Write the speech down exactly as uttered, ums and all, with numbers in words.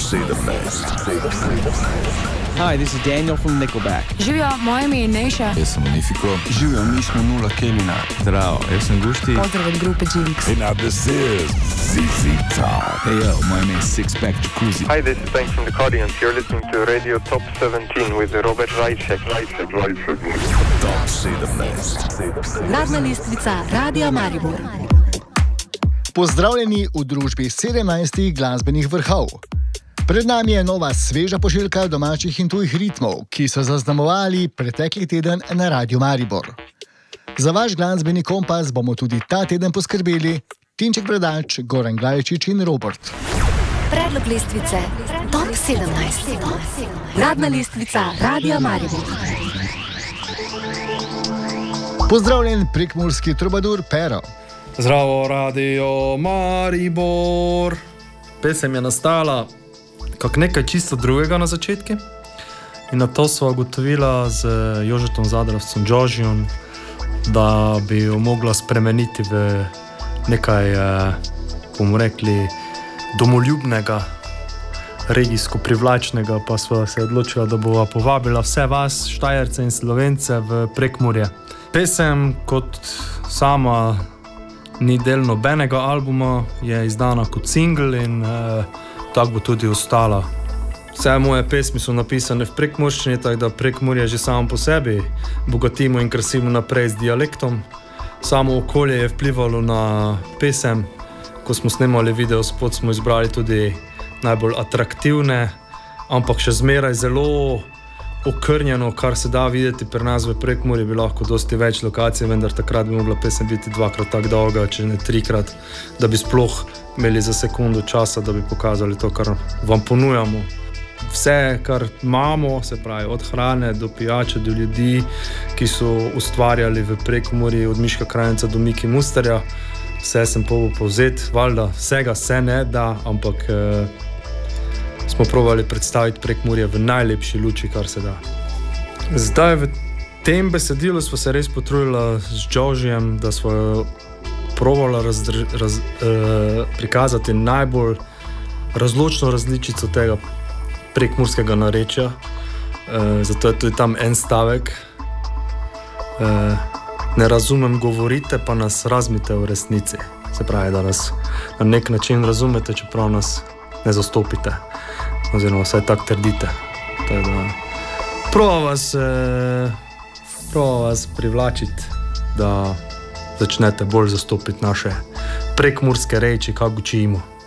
Hi, this is Daniel from Nickelback. Živijo, moje ime je Neša. Jaz sem Unifiko. Živijo, mi smo Nula Kelina. Zdravo, jaz sem Gušti. Pozdrav od grupe Jinx. Hey, now this is Z Z Top. Hey yo, moje ime je Sixpack Jacuzzi. Hi, this is Bank from the Cardians. You're listening to Radio Top seventeen with Robert Rajček. Top sedemnajst. Radna lestvica Radia Maribor. Pozdravljeni v družbi sedemnajstih glasbenih vrhov. Pred nami je nova sveža pošiljka domačih in tujih ritmov, ki so zaznamovali pretekli teden na Radiu Maribor. Za vaš glasbeni kompas bomo tudi ta teden poskrbeli Tinček Bradač, Goran Glajčič in Robert. Predlog lestvice Top sedemnajst. Radna lestvica Radia Maribor. Pozdravljen prekmurski trubadur Pero. Zdravo, Radio Maribor. Pesem je nastala kak nekaj čisto drugega na začetku in na to sva ugotovila z Jožetom Zadravcem Jožijom, da bi jo mogla spremeniti v nekaj, bomo rekli, domoljubnega, regijsko privlačnega, pa sva se odločila, da bova povabila vse vas, Štajerce in Slovence, v Prekmurje. Pesem kot sama ni del nobenega albuma, je izdana kot singl in eh, tako bo tudi ostala. Vse moje pesmi so napisane v prekmurščini, tako da Prekmurje že samo po sebi bogatimo in krasimo naprej z dialektom. Samo okolje je vplivalo na pesem. Ko smo snemali video spot, smo izbrali tudi najbolj atraktivne, ampak še zmeraj zelo okrnjeno, kar se da videti pri nas v Prekmurju, bi lahko dosti več lokacij, vendar takrat bi mogla pesem biti dvakrat tak dolga, če ne trikrat, da bi sploh imeli za sekundo časa, da bi pokazali to, kar vam ponujamo. Vse, kar imamo, se pravi od hrane do pijače, do ljudi, ki so ustvarjali v Prekmurju, od Miška Krajnca do Miki Musterja, vse sem pobal povzeti, valjda vsega se ne da, ampak eh, smo probali predstaviti Prekmurje v najlepši luči, kar se da. Zdaj v tem besedilu smo se res potrudili z Jožijem, da smo probali razdr, raz, eh, prikazati najbolj razločno različico tega prekmurskega narečja. Eh, zato je tudi tam en stavek. Eh, ne razumem, govorite, pa nas razmite v resnici. Se pravi, da nas na nek način razumete, čeprav nas ne zastopite. Oziroma vsaj tako trdite. Prova vas, eh, prova vas privlačiti, da začnete bolj zastopiti naše prekmurske reči, kako učimo.